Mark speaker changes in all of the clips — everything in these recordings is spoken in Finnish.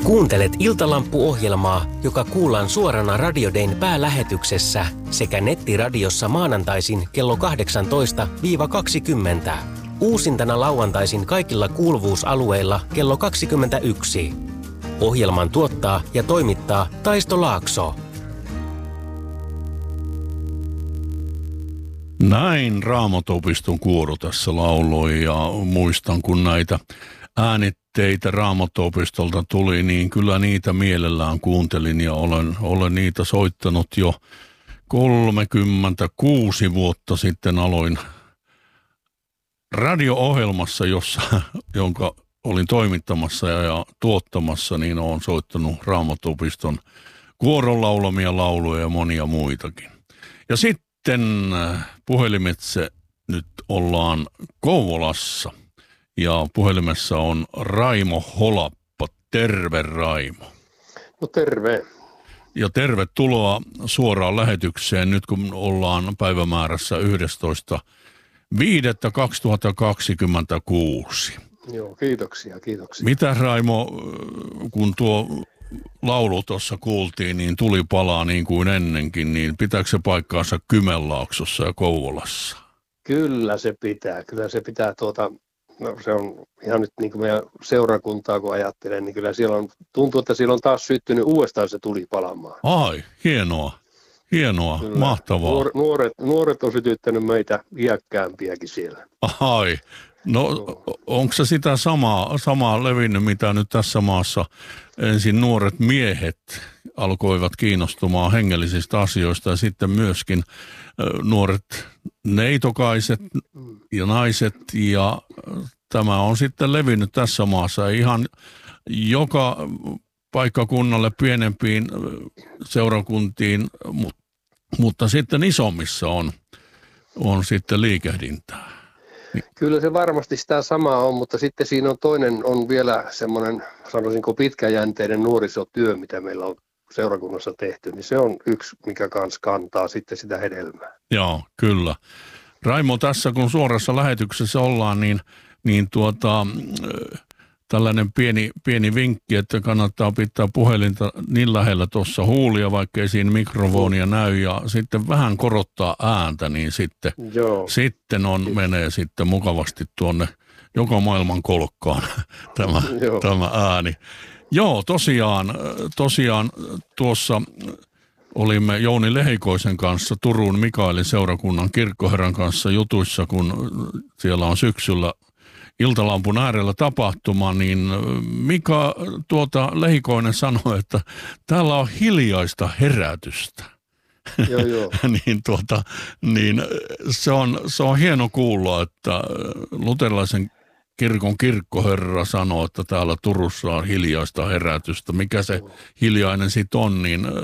Speaker 1: Kuuntelet Iltalampu-ohjelmaa, joka kuullaan suorana Radio Dayn päälähetyksessä sekä nettiradiossa maanantaisin kello 18-20. Uusintana lauantaisin kaikilla kuuluvuusalueilla kello 21. Ohjelman tuottaa ja toimittaa Taisto Laakso.
Speaker 2: Näin Raamattuopiston kuoro tässä lauloi ja muistan kun näitä äänitteitä Raamattuopistolta tuli, niin kyllä niitä mielellään kuuntelin ja olen niitä soittanut jo 36 vuotta sitten aloin radio-ohjelmassa, jonka olin toimittamassa ja tuottamassa, niin olen soittanut Raamattuopiston kuoron laulamia lauluja ja monia muitakin. Ja sitten puhelimitse nyt ollaan Kouvolassa ja puhelimessa on Raimo Holappa. Terve Raimo.
Speaker 3: No terve.
Speaker 2: Ja tervetuloa suoraan lähetykseen nyt kun ollaan päivämäärässä 11.5.2026.
Speaker 3: Joo, kiitoksia.
Speaker 2: Mitä Raimo, kun tuo laulu tuossa kuultiin, niin tuli palaa niin kuin ennenkin, niin pitääkö se paikkaansa Kymenlaaksossa ja Kouvolassa?
Speaker 3: Kyllä se pitää no se on ihan nyt niin kuin meidän seurakuntaa kun ajattelen, niin kyllä siellä tuntuu, että siellä on taas syttynyt uudestaan se tuli palamaan.
Speaker 2: Ai, hienoa, kyllä. Mahtavaa.
Speaker 3: Nuoret on sytyttänyt meitä iäkkäämpiäkin siellä.
Speaker 2: Ai, no onko se sitä samaa levinnyt, mitä nyt tässä maassa ensin nuoret miehet alkoivat kiinnostumaan hengellisistä asioista ja sitten myöskin nuoret neitokaiset ja naiset ja tämä on sitten levinnyt tässä maassa ihan joka paikkakunnalle pienempiin seurakuntiin, mutta sitten isommissa on sitten liikehdintää.
Speaker 3: Kyllä se varmasti sitä samaa on, mutta sitten siinä on toinen on vielä semmoinen, sanoisinko pitkäjänteinen nuorisotyö, mitä meillä on seurakunnassa tehty, niin se on yksi, mikä kanssa kantaa sitten sitä hedelmää.
Speaker 2: Joo, kyllä. Raimo, tässä kun suorassa lähetyksessä ollaan, niin tällainen pieni vinkki, että kannattaa pitää puhelinta niin lähellä tuossa huulia, vaikka ei siinä mikrofonia näy, ja sitten vähän korottaa ääntä, niin sitten menee sitten mukavasti tuonne joka maailman kolkkaan tämä ääni. Joo, tosiaan tuossa olimme Jouni Lehikoisen kanssa Turun Mikaelin seurakunnan kirkkoherran kanssa jutuissa, kun siellä on syksyllä Iltalampun äärellä tapahtuma, niin Mika Lehikoinen sanoi, että täällä on hiljaista herätystä.
Speaker 3: Joo.
Speaker 2: niin se on hieno kuulla, että luterilaisen kirkon kirkkoherra sanoo, että täällä Turussa on hiljaista herätystä. Mikä se hiljainen sitten on,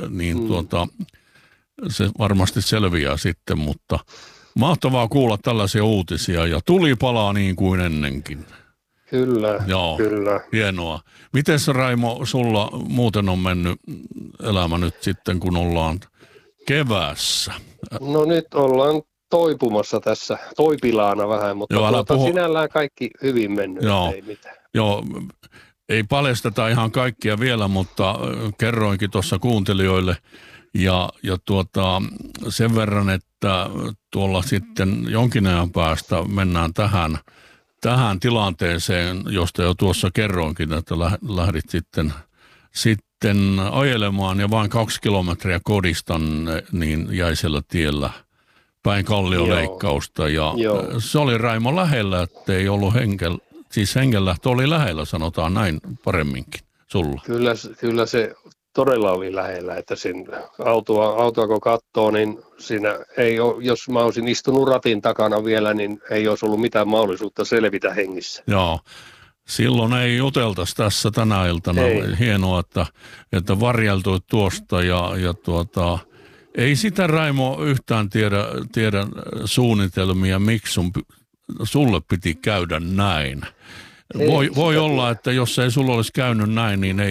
Speaker 2: se varmasti selviää sitten, mutta mahtavaa kuulla tällaisia uutisia ja tuli palaa niin kuin ennenkin.
Speaker 3: Kyllä.
Speaker 2: Hienoa. Mites Raimo, sulla muuten on mennyt elämä nyt sitten, kun ollaan keväässä?
Speaker 3: No nyt ollaan toipumassa tässä, toipilaana vähän, mutta sinällään kaikki hyvin mennyt, ei mitään.
Speaker 2: Joo, ei paljasteta ihan kaikkia vielä, mutta kerroinkin tuossa kuuntelijoille ja sen verran, että tuolla sitten jonkin ajan päästä mennään tähän tilanteeseen, josta jo tuossa kerroinkin, että lähdit sitten ajelemaan ja vain 2 kilometriä kodista niin jäisellä tiellä päin kallioleikkausta ja se oli Raimo lähellä, että ei ollut hengenlähtö oli lähellä, sanotaan näin paremminkin sulla.
Speaker 3: Kyllä se todella oli lähellä, että sen autoa kun katsoo, niin siinä ei ole, jos mä olisin istunut ratin takana vielä, niin ei olisi ollut mitään mahdollisuutta selvitä hengissä.
Speaker 2: Joo. Silloin ei juteltaisi tässä tänä iltana. Hienoa, että varjeltuit tuosta ja ei sitä Raimo yhtään tiedä suunnitelmia, miksi sulle piti käydä näin. Voi olla, että jos ei sulla olisi käynyt näin, niin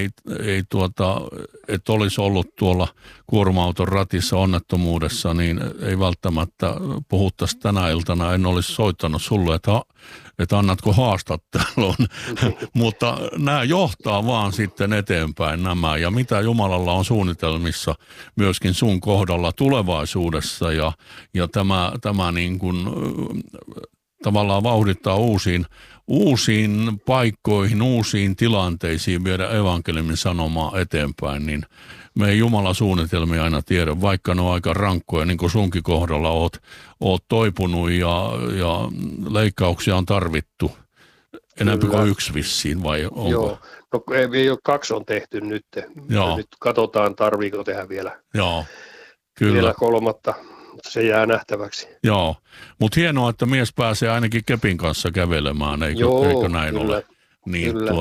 Speaker 2: et olisi ollut tuolla kuorma-auton ratissa onnettomuudessa, niin ei välttämättä puhuttaisi tänä iltana. En olisi soittanut sulle, että annatko haastattelun, mutta nämä johtaa vaan sitten eteenpäin nämä. Ja mitä Jumalalla on suunnitelmissa myöskin sun kohdalla tulevaisuudessa ja tämä niin kuin tavallaan vauhdittaa uusiin paikkoihin, uusiin tilanteisiin viedä evankeliumin sanomaa eteenpäin, niin me ei Jumalan suunnitelmia aina tiedä, vaikka ne on aika rankkoja, niin kuin sunkin kohdalla oot toipunut ja leikkauksia on tarvittu. Enemmän kuin yksi vissiin, vai onko?
Speaker 3: Joo, no ei ole, 2 on tehty nyt.
Speaker 2: Joo.
Speaker 3: Nyt katsotaan, tarviiko tehdä vielä,
Speaker 2: Joo, kyllä.
Speaker 3: Vielä 3. Se jää nähtäväksi.
Speaker 2: Joo, mutta hienoa, että mies pääsee ainakin kepin kanssa kävelemään, eikö näin
Speaker 3: kyllä,
Speaker 2: ole? Niin,
Speaker 3: kyllä.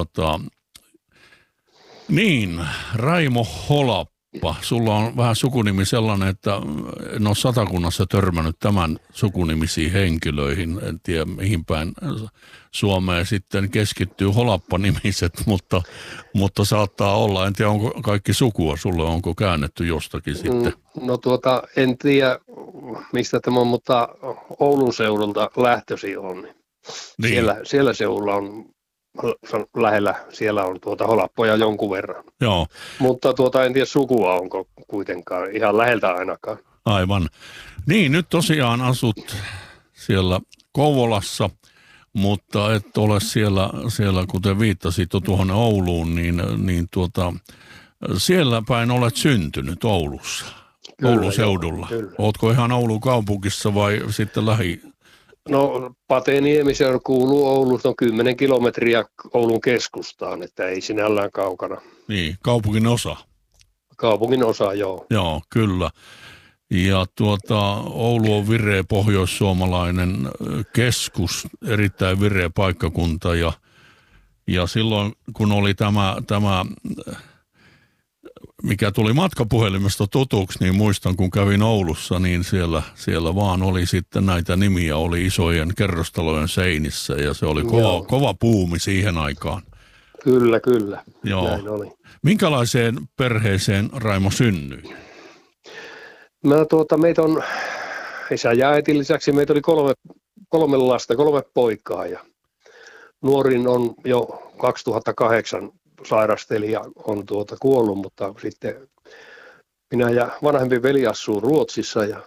Speaker 2: Niin, Raimo Holappa, sulla on vähän sukunimi sellainen, että en ole Satakunnassa törmännyt tämän sukunimisiin henkilöihin. En tiedä, mihin päin Suomeen sitten keskittyy Holappa-nimiset, mutta saattaa olla. En tiedä, onko kaikki sukua sulle, onko käännetty jostakin sitten?
Speaker 3: No en tiedä, mistä tämä on, mutta Oulun seudulta lähtösi on. Niin. Siellä seudulla on lähellä, siellä on holappoja jonkun verran.
Speaker 2: Joo.
Speaker 3: Mutta en tiedä sukua onko kuitenkaan, ihan läheltä ainakaan.
Speaker 2: Aivan. Niin, nyt tosiaan asut siellä Kouvolassa, mutta et ole siellä kuten viittasit tuohon Ouluun, niin siellä päin olet syntynyt Oulussa, kyllä, Oulun seudulla. Kyllä. Ootko ihan Oulun kaupungissa vai sitten lähi?
Speaker 3: No Pateniemi, se kuuluu Oulusta, on 10 kilometriä Oulun keskustaan, että ei sinällään kaukana.
Speaker 2: Niin, kaupungin osa.
Speaker 3: Kaupungin osa, joo.
Speaker 2: Joo, kyllä. Ja Oulu on vireä pohjoissuomalainen keskus, erittäin vireä paikkakunta ja silloin kun oli tämä mikä tuli matkapuhelimesta tutuksi, niin muistan kun kävin Oulussa, niin siellä vaan oli sitten näitä nimiä, oli isojen kerrostalojen seinissä ja se oli kova puumi siihen aikaan.
Speaker 3: Kyllä.
Speaker 2: Joo.
Speaker 3: Näin oli.
Speaker 2: Minkälaiseen perheeseen Raimo synnyi?
Speaker 3: Meitä on isän ja äitin lisäksi, meitä oli 3 lasta, 3 poikaa ja nuorin on jo 2008 sairasteli ja on kuollut, mutta sitten minä ja vanhempi veli asuu Ruotsissa ja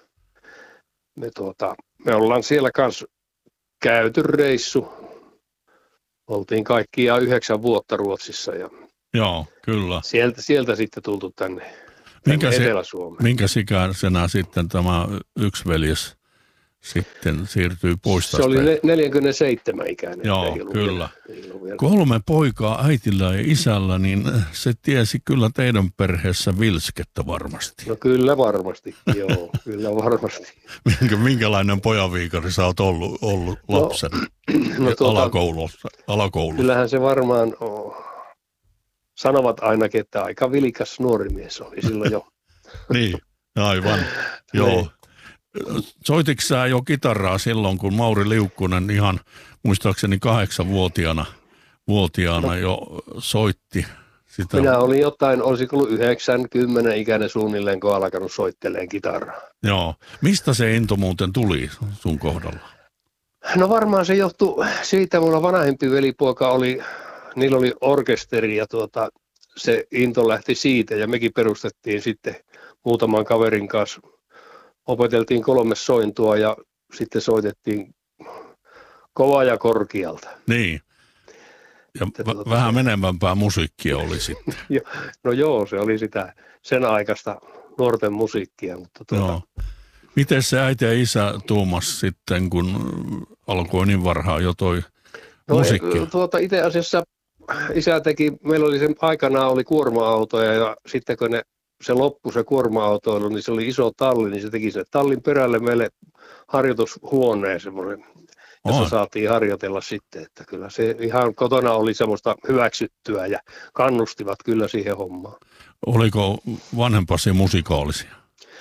Speaker 3: me ollaan siellä kanssa käyty reissu. Oltiin kaikkiaan 9 vuotta Ruotsissa ja
Speaker 2: joo, kyllä.
Speaker 3: Sieltä sitten tultu tänne Etelä-Suomeen.
Speaker 2: Minkä ikäisenä sitten tämä yksi veljes sitten siirtyi pois?
Speaker 3: Se oli 47 ikäinen.
Speaker 2: Joo, kyllä. 3 poikaa äitillä ja isällä, niin se tiesi kyllä teidän perheessä vilskettä varmasti.
Speaker 3: No kyllä varmasti, joo, kyllä varmasti.
Speaker 2: Minkälainen pojanviikari sä oot ollut lapsen alakoulussa?
Speaker 3: Kyllähän se varmaan sanovat ainakin, että aika vilkas nuori mies oli silloin jo.
Speaker 2: Niin, aivan, joo. Soititko sä jo kitaraa silloin, kun Mauri Liukkunen ihan muistaakseni 8-vuotiaana jo soitti sitä?
Speaker 3: Minä olin jotain, olisiko ollut 90 ikäinen suunnilleen, kun alkanut soitteleen kitaraa.
Speaker 2: Joo. Mistä se into muuten tuli sun kohdalla?
Speaker 3: No varmaan se johtui siitä, mulla vanhempi velipoika niillä oli orkesteri ja se into lähti siitä ja mekin perustettiin sitten muutaman kaverin kanssa. Opeteltiin 3 sointua ja sitten soitettiin kovaa ja korkealta.
Speaker 2: Niin. Ja vähän menevämpää musiikkia oli sitten.
Speaker 3: No joo, se oli sitä sen aikaista nuorten musiikkia. Mutta
Speaker 2: joo. Miten se äiti ja isä tuumas sitten, kun alkoi niin varhaan jo toi musiikki?
Speaker 3: Itse asiassa isä meillä oli sen aikanaan oli kuorma-autoja ja sitten kun se loppui se kuorma-autoilu, niin se oli iso talli, niin se teki sen tallin perälle meille harjoitushuoneen semmoinen, jossa saatiin harjoitella sitten, että kyllä se ihan kotona oli semmoista hyväksyttyä ja kannustivat kyllä siihen hommaan.
Speaker 2: Oliko vanhempasi musikaalisia?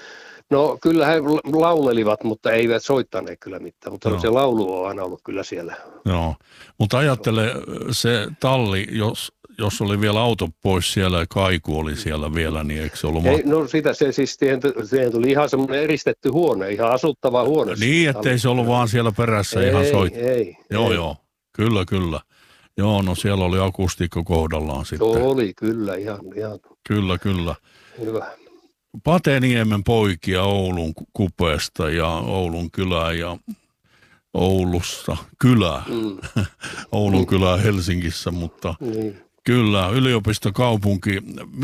Speaker 3: No kyllä he laulelivat, mutta eivät soittaneet kyllä mitään, mutta
Speaker 2: Joo.
Speaker 3: se laulu on aina ollut kyllä siellä.
Speaker 2: Joo, mutta ajattele se talli, jos oli vielä auto pois siellä ja kaiku oli siellä vielä, niin eikö se ollut
Speaker 3: No sitä se siis, siihen tuli ihan semmoinen eristetty huone, ihan asuttava huone.
Speaker 2: Niin, ettei se ollut vaan siellä perässä ihan soittaa. Joo, kyllä. Joo, no siellä oli akustiikka kohdallaan sitten.
Speaker 3: Oli, kyllä, ihan.
Speaker 2: Kyllä.
Speaker 3: Hyvä.
Speaker 2: Pateniemen poikia Oulun kupeesta ja Oulun kylää ja Oulussa kylää. Oulun kylää Helsingissä, mutta
Speaker 3: niin.
Speaker 2: Kyllä, yliopistokaupunki.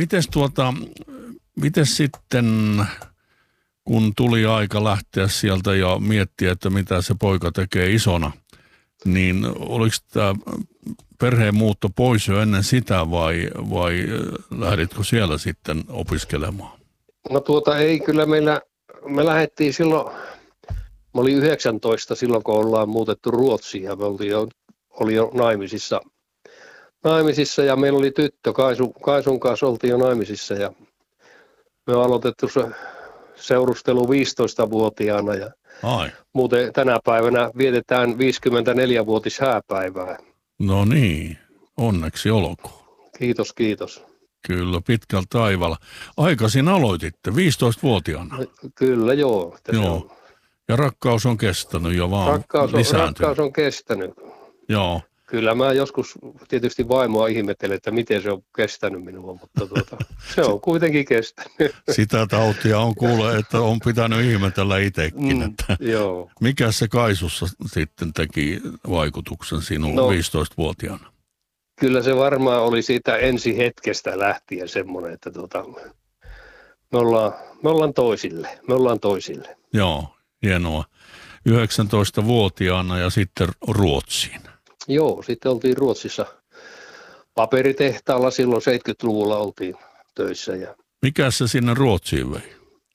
Speaker 2: Mites sitten, kun tuli aika lähteä sieltä ja miettiä, että mitä se poika tekee isona, niin oliko tämä perheen muutto pois jo ennen sitä vai lähditkö siellä sitten opiskelemaan?
Speaker 3: No ei kyllä me lähdettiin silloin, mä olin 19 silloin, kun ollaan muutettu Ruotsiin ja me oli jo naimisissa ja meillä oli tyttö, Kaisun kanssa oltiin jo naimisissa ja me on aloitettu se seurustelu 15-vuotiaana ja muuten tänä päivänä vietetään 54-vuotis hääpäivää.
Speaker 2: No niin, onneksi olkoon.
Speaker 3: Kiitos.
Speaker 2: Kyllä, pitkällä taivaalla. Aikaisin aloititte, 15-vuotiaana.
Speaker 3: Kyllä, joo.
Speaker 2: Joo. Ja rakkaus on kestänyt jo vaan lisääntynyt.
Speaker 3: Rakkaus on kestänyt.
Speaker 2: Joo.
Speaker 3: Kyllä mä joskus tietysti vaimoa ihmettelen, että miten se on kestänyt minua, mutta se on kuitenkin kestänyt.
Speaker 2: Sitä tautia on kuullut, että on pitänyt ihmetellä itsekin.
Speaker 3: Joo.
Speaker 2: Mikä se Kaisussa sitten teki vaikutuksen sinuun 15-vuotiaana?
Speaker 3: Kyllä se varmaan oli siitä ensi hetkestä lähtien semmoinen, että me ollaan toisille.
Speaker 2: Joo, hienoa. 19-vuotiaana ja sitten Ruotsiin.
Speaker 3: Joo, sitten oltiin Ruotsissa paperitehtaalla, silloin 70-luvulla oltiin töissä.
Speaker 2: Mikä se sinne Ruotsiin vei?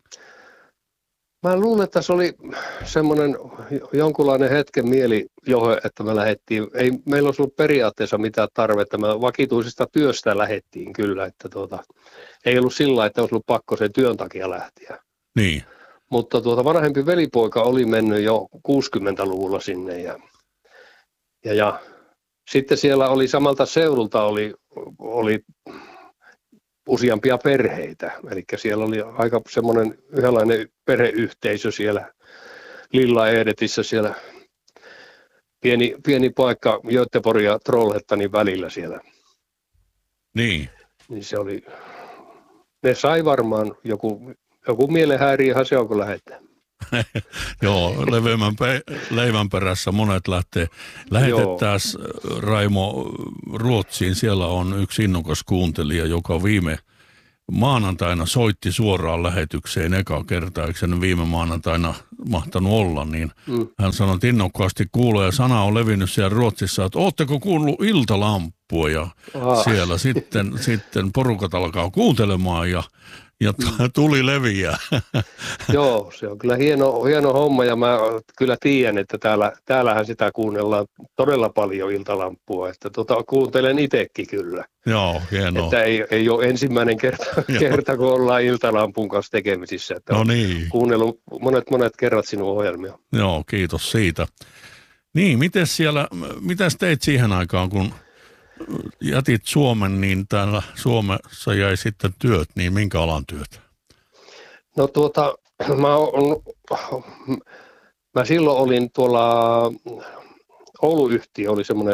Speaker 3: Mä luulen, että se oli semmoinen jonkunlainen hetken mielijohe, että me lähdettiin. Ei meillä olisi ollut periaatteessa mitään tarvetta. Me vakituisesta työstä lähdettiin kyllä, että ei ollut sillä, että olisi ollut pakko sen työn takia lähteä.
Speaker 2: Niin.
Speaker 3: Mutta vanhempi velipoika oli mennyt jo 60-luvulla sinne ja sitten siellä oli samalta seudulta oli useampia perheitä, eli siellä oli aika semmoinen yhdenlainen perheyhteisö siellä Lilla Edetissä, siellä pieni paikka Göteborg ja Trollhättanin välillä siellä.
Speaker 2: Niin
Speaker 3: se oli, ne sai varmaan joku mielenhäiriöhän se on, kun lähdetään.
Speaker 2: Joo, leveämmän leivän perässä monet lähtee. Lähetettäisiin Raimo Ruotsiin. Siellä on yksi innokas kuuntelija, joka viime maanantaina soitti suoraan lähetykseen eka kertaa. Eikö sen viime maanantaina mahtanut olla? Niin hän sanoi, että innokkaasti kuulee ja sana on levinnyt siellä Ruotsissa, että ootteko kuullut iltalampua? Ja siellä sitten porukat alkaa kuuntelemaan ja tuli leviää.
Speaker 3: Joo, se on kyllä hieno homma ja mä kyllä tiedän, että täällähän sitä kuunnellaan todella paljon iltalampua, että kuuntelen itsekin kyllä.
Speaker 2: Joo, hienoa.
Speaker 3: Että ei ole ensimmäinen kerta, kun ollaan iltalampun kanssa tekemisissä. Että
Speaker 2: no niin.
Speaker 3: Kuunnellut monet kerrat sinun ohjelmia.
Speaker 2: Joo, kiitos siitä. Niin, mitäs teit siihen aikaan, kun jätit Suomen, niin täällä Suomessa jäi sitten työt, niin minkä alan työt? No
Speaker 3: mä silloin olin tuolla, Oulu-yhtiö oli semmoinen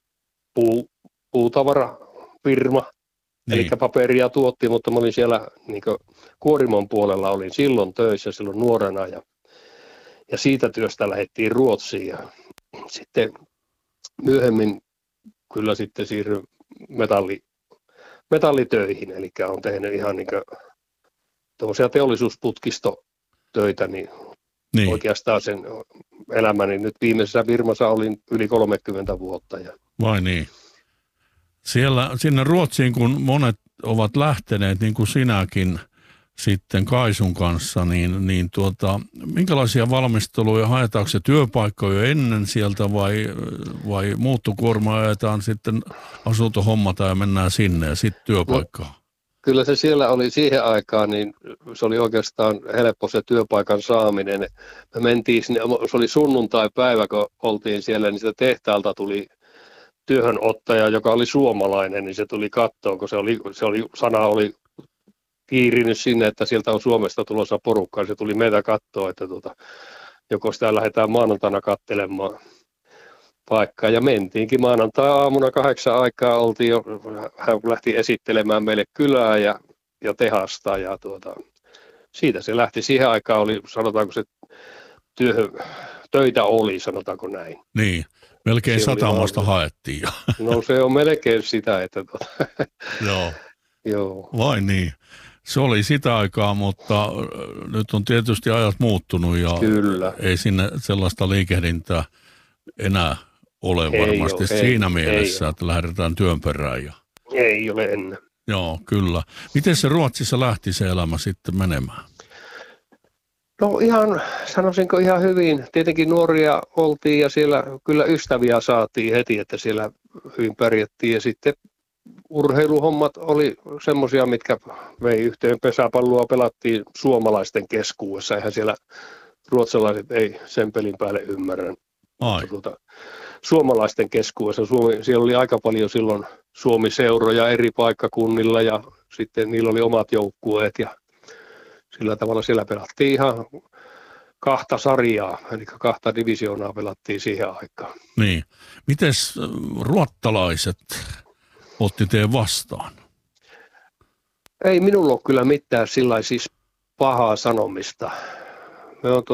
Speaker 3: puutavarafirma, niin. Eli paperia tuotti, mutta mä olin siellä niin kuorimon puolella, olin silloin töissä silloin nuorena ja siitä työstä lähdettiin Ruotsiin ja sitten myöhemmin kyllä sitten siirryin metallitöihin, eli olen tehnyt ihan niin tuommoisia teollisuusputkistotöitä, niin oikeastaan sen elämäni nyt viimeisessä firmassa olin yli 30 vuotta.
Speaker 2: Vai niin? Sinne Ruotsiin, kun monet ovat lähteneet, niin kuin sinäkin sitten Kaisun kanssa, niin minkälaisia valmisteluja haetaanko se työpaikkoja ennen sieltä vai muuttokuorma ajetaan sitten asuntohommata ja mennään sinne ja sitten työpaikkaan?
Speaker 3: Kyllä se siellä oli siihen aikaan, niin se oli oikeastaan helppo se työpaikan saaminen. Me mentiin sinne, se oli sunnuntai-päivä, kun oltiin siellä, niin sitä tehtaalta tuli työhönottaja, joka oli suomalainen, niin se tuli kattoon, kun sana oli kiirinyt sinne, että sieltä on Suomesta tulossa porukkaa. Se tuli meitä kattoon, että joko sitä lähdetään maanantaina katselemaan paikkaa. Ja mentiinkin maanantai-aamuna 8 aikaa, hän lähti esittelemään meille kylää ja tehasta. Ja siitä se lähti. Siihen aikaan oli, sanotaanko se töitä oli, sanotaanko näin.
Speaker 2: Niin, melkein satamasta haettiin.
Speaker 3: No se on melkein sitä, että
Speaker 2: Joo.
Speaker 3: Joo.
Speaker 2: Vai niin. Se oli sitä aikaa, mutta nyt on tietysti ajat muuttunut ja
Speaker 3: Kyllä.
Speaker 2: Ei sinne sellaista liikehdintää enää ole varmasti siinä mielessä, että lähdetään työn perään.
Speaker 3: Ei ole ennen.
Speaker 2: Joo, kyllä. Miten se Ruotsissa lähti se elämä sitten menemään?
Speaker 3: No sanoisinko ihan hyvin. Tietenkin nuoria oltiin ja siellä kyllä ystäviä saatiin heti, että siellä hyvin pärjättiin ja sitten urheiluhommat oli semmoisia, mitkä vei yhteen. Pesäpalloa pelattiin suomalaisten keskuudessa. Eihän siellä ruotsalaiset ei sen pelin päälle ymmärrä. Suomalaisten keskuudessa. Siellä oli aika paljon silloin Suomi-seuroja eri paikkakunnilla ja sitten niillä oli omat joukkueet ja sillä tavalla siellä pelattiin ihan 2 sarjaa, eli 2 divisioonaa pelattiin siihen aikaan.
Speaker 2: Niin. Mites ruottalaiset otti teidän vastaan?
Speaker 3: Ei minulla ole kyllä mitään sillä siis pahaa sanomista. Me on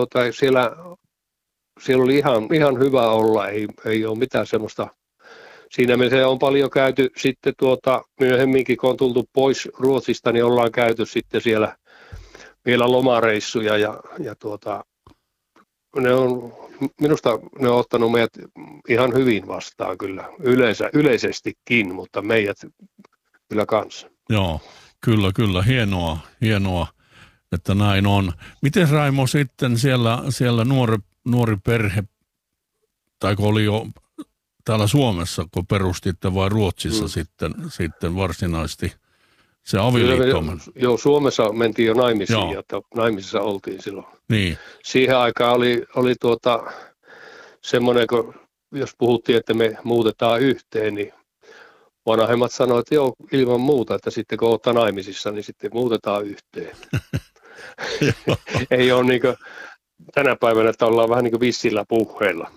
Speaker 3: siellä oli ihan hyvä olla, ei ole mitään semmoista. Siinä mielessä on paljon käyty sitten myöhemminkin, kun on tultu pois Ruotsista, niin ollaan käyty sitten siellä vielä lomareissuja ja minusta ne on ottanut meidät ihan hyvin vastaan kyllä, yleisestikin, mutta meidät kyllä kanssa.
Speaker 2: Joo, kyllä, hienoa, että näin on. Miten Raimo sitten siellä nuori perhe, tai kun oli jo täällä Suomessa, kun perustitte vai Ruotsissa sitten varsinaisesti se avioliitto?
Speaker 3: Joo, Suomessa mentiin jo naimisiin, ja naimisissa oltiin silloin.
Speaker 2: Niin.
Speaker 3: Siihen aikaan oli semmoinen, jos puhuttiin, että me muutetaan yhteen, niin vanhemmat sanoivat, että joo, ilman muuta, että sitten kun olette naimisissa, niin sitten muutetaan yhteen. Ei ole niin kuin tänä päivänä, että ollaan vähän niin kuin vissillä puheilla.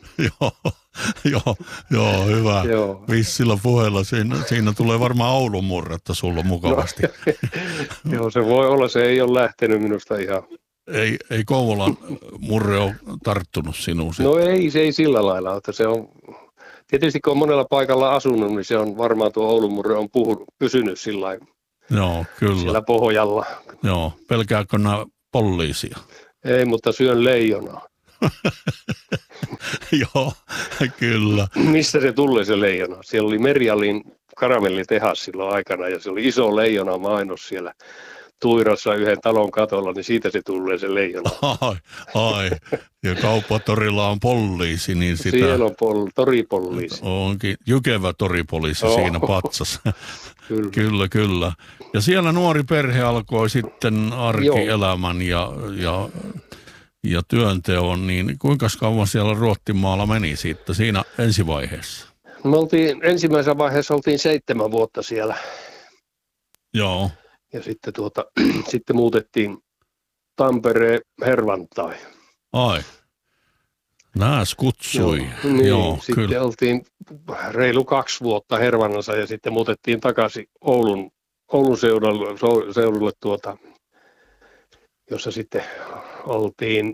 Speaker 2: Joo, hyvä. Joo. Vissillä puheilla. Siinä tulee varmaan Oulun murretta sulla mukavasti.
Speaker 3: Joo, se voi olla. Se ei ole lähtenyt minusta ihan.
Speaker 2: Ei Kouvolan murre ole tarttunut sinuun?
Speaker 3: No se ei sillä lailla. Että se on, tietysti kun on monella paikalla asunut, niin se on varmaan tuo Oulun murre on pysynyt sillä lailla.
Speaker 2: Joo, kyllä.
Speaker 3: Siellä pohjalla.
Speaker 2: Joo, pelkääkö nämä poliisia?
Speaker 3: Ei, mutta syön leijonaa.
Speaker 2: Joo, kyllä.
Speaker 3: Mistä se tulee se leijona? Siellä oli Merialin karamellitehas silloin aikana ja se oli iso leijona mainos siellä Tuirossa yhden talon katolla, niin siitä se tulee se leijona.
Speaker 2: Ai. Ja kauppatorilla on poliisi, niin sitä...
Speaker 3: Siellä on toripoliisi.
Speaker 2: Onkin jykevä toripoliisi siinä patsassa. Kyllä. Ja siellä nuori perhe alkoi sitten arkielämän ja työnteon, niin kuinka kauan siellä Ruottimaalla meni siitä siinä ensivaiheessa?
Speaker 3: Me ensimmäisessä vaiheessa oltiin 7 vuotta siellä.
Speaker 2: Joo.
Speaker 3: Ja sitten, sitten muutettiin Tampereen Hervantai.
Speaker 2: Ai, nääs kutsui.
Speaker 3: Joo, sitten kyllä. Oltiin reilu 2 vuotta Hervannassa ja sitten muutettiin takaisin Oulun seudulle jossa sitten oltiin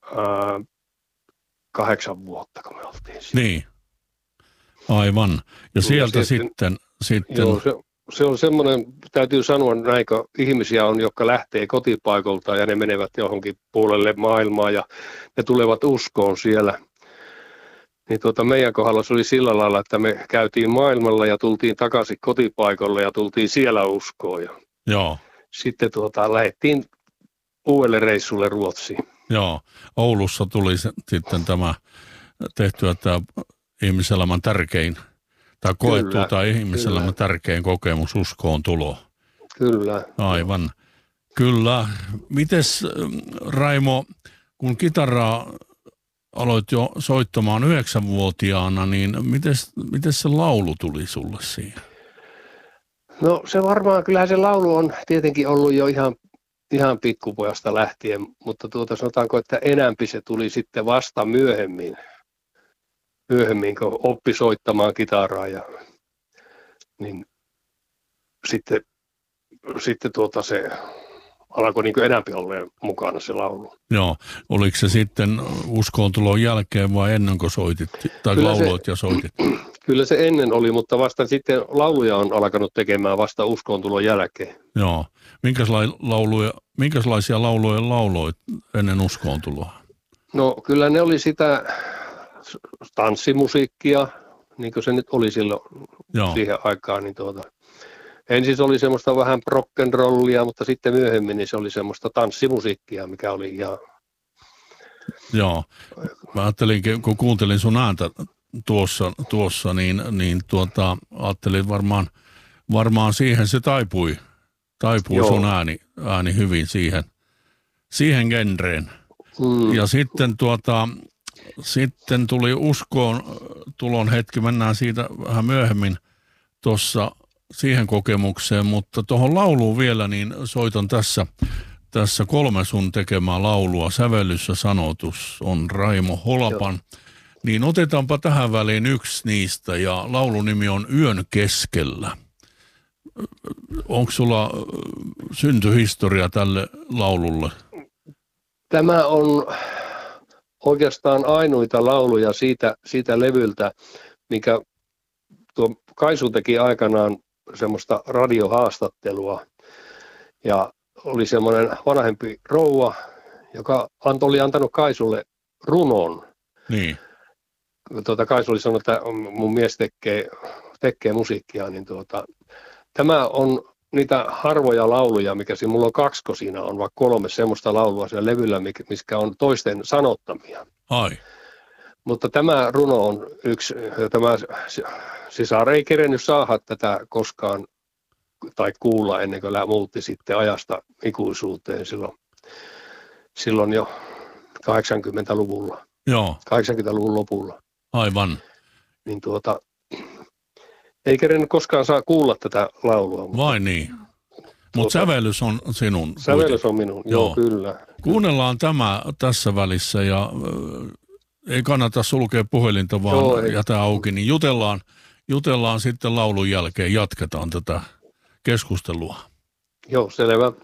Speaker 3: 8 vuotta, kun me oltiin siellä.
Speaker 2: Niin, aivan. Ja sieltä sitten...
Speaker 3: Joo, se on semmoinen, täytyy sanoa näin, kun ihmisiä on, jotka lähtee kotipaikolta ja ne menevät johonkin puolelle maailmaa ja ne tulevat uskoon siellä. Niin meidän kohdalla se oli sillä lailla, että me käytiin maailmalla ja tultiin takaisin kotipaikalle ja tultiin siellä uskoon.
Speaker 2: Joo.
Speaker 3: Sitten lähdettiin uudelle reissulle Ruotsiin.
Speaker 2: Joo, Oulussa tuli sitten tämä tehtyä tämä ihmiselämän tärkein, tai koettu tai ihmiselämän tärkein kokemus uskoon tulo.
Speaker 3: Kyllä.
Speaker 2: Aivan. Kyllä. Mites Raimo, kun kitaraa aloit jo soittamaan 9-vuotiaana, niin miten se laulu tuli sulle siihen?
Speaker 3: No se varmaan, kyllähän se laulu on tietenkin ollut jo ihan pikkupojasta lähtien, mutta sanotaanko, että enämpi se tuli sitten vasta myöhemmin kun oppi soittamaan kitaraa niin sitten se alkoi niin kuin enämpi olleen mukana se laulu.
Speaker 2: Joo. Oliko se sitten uskontulon jälkeen vai ennen kuin soitit tai lauloit ja soitit?
Speaker 3: Kyllä se ennen oli, mutta vasta sitten lauluja on alkanut tekemään vasta uskontulon jälkeen.
Speaker 2: Joo. Minkälaisia lauluja lauloit ennen uskoontuloa?
Speaker 3: No kyllä ne oli sitä tanssimusiikkia, niin kuin se nyt oli silloin siihen aikaan. Niin ensin se oli semmoista vähän rock'n'rollia, mutta sitten myöhemmin niin se oli semmoista tanssimusiikkia, mikä oli ihan...
Speaker 2: Joo. Mä ajattelin, kun kuuntelin sun ääntä tuossa niin ajattelin varmaan siihen se taipui sun ääni hyvin siihen genreen. Ja sitten tuli uskoon tulon hetki, mennään siitä vähän myöhemmin tuossa siihen kokemukseen, mutta tuohon lauluun vielä, niin soitan tässä 3 sun tekemää laulua. Sävellys ja sanotus on Raimo Holapan. Niin otetaanpa tähän väliin yksi niistä, ja laulun nimi on Yön keskellä. Onko sulla syntyhistoria tälle laululle?
Speaker 3: Tämä on oikeastaan ainoita lauluja siitä levyltä, mikä tuo Kaisu teki aikanaan semmoista radiohaastattelua. Ja oli semmoinen vanhempi rouva, joka oli antanut Kaisulle runon.
Speaker 2: Niin.
Speaker 3: Kaisu oli sanonut, että mun mies tekee musiikkia, niin tämä on niitä harvoja lauluja, mikä siinä, mulla on 2 siinä on, vaikka 3 semmoista laulua siellä levyllä, mikä on toisten sanottamia.
Speaker 2: Ai.
Speaker 3: Mutta tämä runo on yksi, tämä sisar ei kerennyt saada tätä koskaan tai kuulla ennen kuin muutti sitten ajasta ikuisuuteen silloin jo 80-luvulla.
Speaker 2: Joo.
Speaker 3: 80-luvun lopulla.
Speaker 2: Aivan.
Speaker 3: Niin ei kerennyt koskaan saa kuulla tätä laulua.
Speaker 2: Vai niin? Mutta sävellys on sinun.
Speaker 3: Sävellys on minun, joo kyllä.
Speaker 2: Kuunnellaan tämä tässä välissä ja ei kannata sulkea puhelinta, vaan jätä auki, niin jutellaan sitten laulun jälkeen, jatketaan tätä keskustelua.
Speaker 3: Joo, selvä.